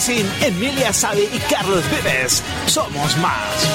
Racing, Emilia Sadi y Carlos Vives. Somos más.